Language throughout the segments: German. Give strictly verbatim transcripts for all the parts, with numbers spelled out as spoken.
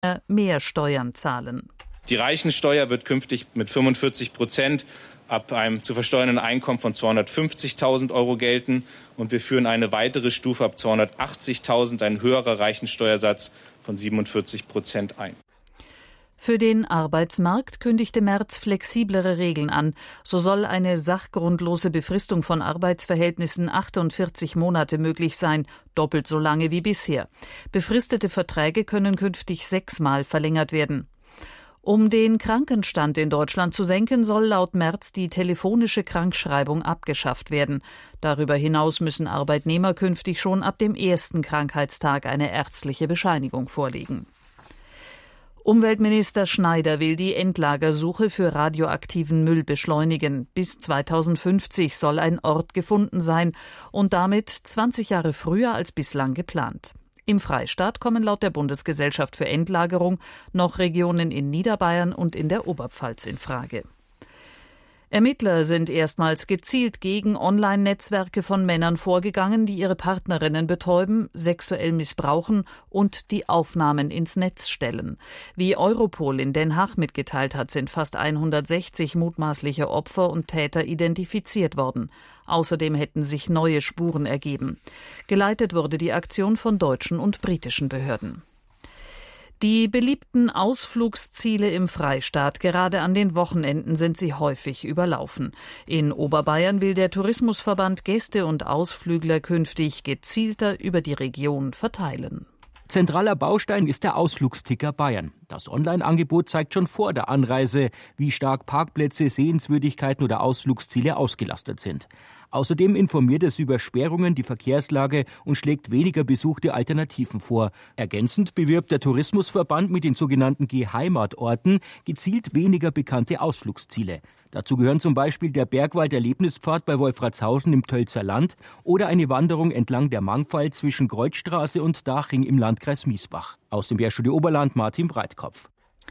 mehr Steuern zahlen. Die Reichensteuer wird künftig mit fünfundvierzig Prozent ab einem zu versteuernden Einkommen von zweihundertfünfzigtausend Euro gelten. Und wir führen eine weitere Stufe ab zweihundertachtzigtausend, ein höherer Reichensteuersatz von siebenundvierzig Prozent ein. Für den Arbeitsmarkt kündigte Merz flexiblere Regeln an. So soll eine sachgrundlose Befristung von Arbeitsverhältnissen achtundvierzig Monate möglich sein, doppelt so lange wie bisher. Befristete Verträge können künftig sechsmal verlängert werden. Um den Krankenstand in Deutschland zu senken, soll laut Merz die telefonische Krankschreibung abgeschafft werden. Darüber hinaus müssen Arbeitnehmer künftig schon ab dem ersten Krankheitstag eine ärztliche Bescheinigung vorlegen. Umweltminister Schneider will die Endlagersuche für radioaktiven Müll beschleunigen. Bis zweitausendfünfzig soll ein Ort gefunden sein und damit zwanzig Jahre früher als bislang geplant. Im Freistaat kommen laut der Bundesgesellschaft für Endlagerung noch Regionen in Niederbayern und in der Oberpfalz in Frage. Ermittler sind erstmals gezielt gegen Online-Netzwerke von Männern vorgegangen, die ihre Partnerinnen betäuben, sexuell missbrauchen und die Aufnahmen ins Netz stellen. Wie Europol in Den Haag mitgeteilt hat, sind fast hundertsechzig mutmaßliche Opfer und Täter identifiziert worden. Außerdem hätten sich neue Spuren ergeben. Geleitet wurde die Aktion von deutschen und britischen Behörden. Die beliebten Ausflugsziele im Freistaat, gerade an den Wochenenden, sind sie häufig überlaufen. In Oberbayern will der Tourismusverband Gäste und Ausflügler künftig gezielter über die Region verteilen. Zentraler Baustein ist der Ausflugsticker Bayern. Das Online-Angebot zeigt schon vor der Anreise, wie stark Parkplätze, Sehenswürdigkeiten oder Ausflugsziele ausgelastet sind. Außerdem informiert es über Sperrungen, die Verkehrslage und schlägt weniger besuchte Alternativen vor. Ergänzend bewirbt der Tourismusverband mit den sogenannten Geheimatorten gezielt weniger bekannte Ausflugsziele. Dazu gehören zum Beispiel der Bergwald-Erlebnispfad bei Wolfratshausen im Tölzer Land oder eine Wanderung entlang der Mangfall zwischen Kreuzstraße und Daching im Landkreis Miesbach. Aus dem Bergstudio Oberland Martin Breitkopf.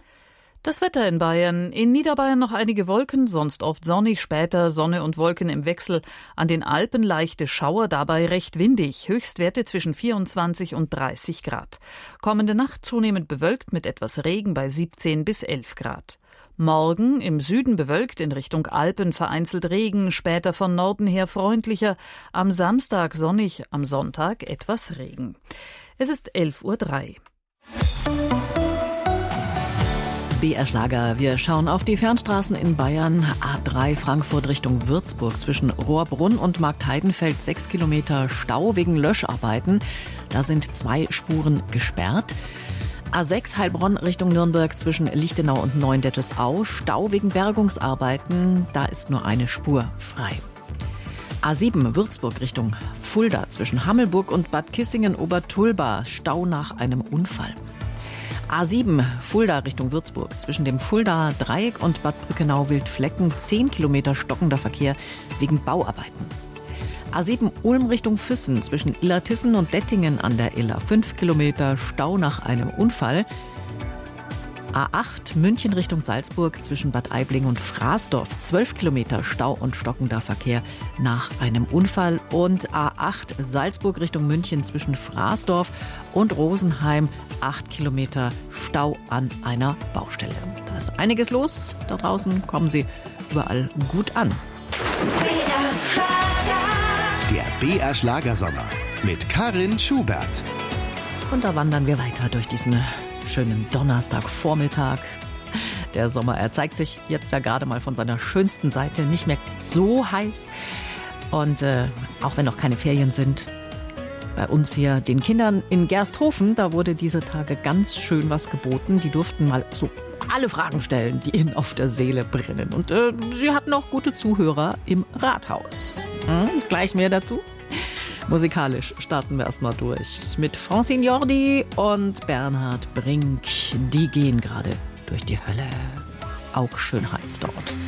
Das Wetter in Bayern. In Niederbayern noch einige Wolken, sonst oft sonnig, später Sonne und Wolken im Wechsel. An den Alpen leichte Schauer, dabei recht windig. Höchstwerte zwischen vierundzwanzig und dreißig Grad. Kommende Nacht zunehmend bewölkt mit etwas Regen bei siebzehn bis elf Grad. Morgen im Süden bewölkt, in Richtung Alpen vereinzelt Regen, später von Norden her freundlicher. Am Samstag sonnig, am Sonntag etwas Regen. Es ist elf Uhr drei. B R Schlager. Wir schauen auf die Fernstraßen in Bayern. A drei Frankfurt Richtung Würzburg zwischen Rohrbrunn und Marktheidenfeld sechs Kilometer Stau wegen Löscharbeiten. Da sind zwei Spuren gesperrt. A sechs Heilbronn Richtung Nürnberg zwischen Lichtenau und Neuendettelsau. Stau wegen Bergungsarbeiten. Da ist nur eine Spur frei. A sieben Würzburg Richtung Fulda zwischen Hammelburg und Bad Kissingen-Obertulba. Stau nach einem Unfall. A sieben Fulda Richtung Würzburg zwischen dem Fuldaer Dreieck und Bad Brückenau-Wildflecken zehn Kilometer stockender Verkehr wegen Bauarbeiten. A sieben Ulm Richtung Füssen zwischen Illertissen und Dettingen an der Iller fünf Kilometer Stau nach einem Unfall. A acht München Richtung Salzburg zwischen Bad Aibling und Fraßdorf zwölf Kilometer Stau und stockender Verkehr nach einem Unfall. Und A acht Salzburg Richtung München zwischen Fraßdorf und Rosenheim acht Kilometer Stau an einer Baustelle. Da ist einiges los. Da draußen kommen Sie überall gut an. Der B R Schlagersommer mit Karin Schubert. Und da wandern wir weiter durch diesen schönen Donnerstagvormittag. Der Sommer, er zeigt sich jetzt ja gerade mal von seiner schönsten Seite, nicht mehr so heiß. Und äh, auch wenn noch keine Ferien sind, bei uns hier den Kindern in Gersthofen, da wurde diese Tage ganz schön was geboten. Die durften mal so alle Fragen stellen, die ihnen auf der Seele brennen. Und äh, sie hatten auch gute Zuhörer im Rathaus. Hm, gleich mehr dazu. Musikalisch starten wir erstmal durch mit Francine Jordi und Bernhard Brink. Die gehen gerade durch die Hölle. Auch schön heiß dort.